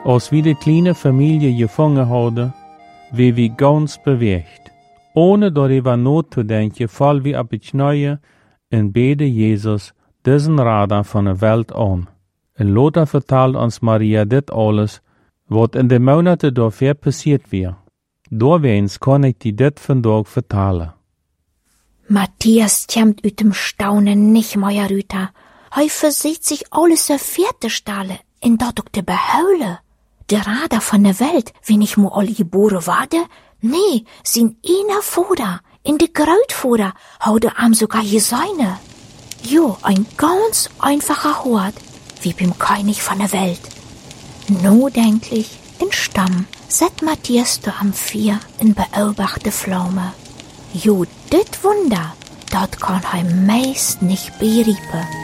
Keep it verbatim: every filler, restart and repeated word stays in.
Als wir die kleine Familie gefangen hadden, wie wir ganz bewegt. Ohne darüber nachzudenken, fallen wir op het knieën en beten Jesus diesen Radar von der Welt an. En later vertelt uns Maria dit alles, wat in de Monaten daarvoor passiert weer. Doorweens kan ik die dit vandaag vertalen. Matthias tjemt uit dem Staunen nicht mehr rüter. Hij versieht sich alles so Pferdestalle, in dat ook te behuilen. De Radar von der Welt, wenn ich mo all geboren werde? Nee, sin einer Vater, in de Grootvader, houde am sogar geseine. Jo, ein ganz einfacher Hort, wie beim König von der Welt. Nodenklich, in Stamm, set Matthias da am Vier in beobachte Pflaume. Jo, dit Wunder, dat kann hij meist nicht beriepen.